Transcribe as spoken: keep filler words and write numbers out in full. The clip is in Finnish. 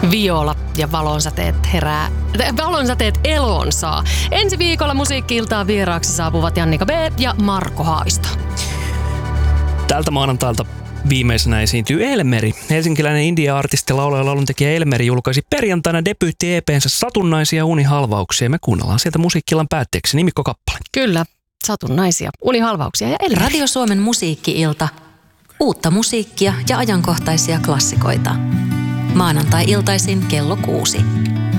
Viola ja valonsäteet herää, valonsäteet eloon saa. Ensi viikolla musiikki-iltaan vieraaksi saapuvat Jannika B. ja Marko Haavisto. Tältä maanantailta viimeisenä esiintyy Elmeri. Helsinkiläinen indie-artisti, laulaja ja lauluntekijä Elmeri julkaisi perjantaina debyytti-E P:nsä Satunnaisia unihalvauksia. Me kuunnellaan sieltä musiikki-illan päätteeksi nimikkokappale. Kyllä, satunnaisia unihalvauksia ja Elmeri. Radio Suomen musiikki-ilta. Uutta musiikkia ja ajankohtaisia klassikoita. Maanantai-iltaisin kello kuusi.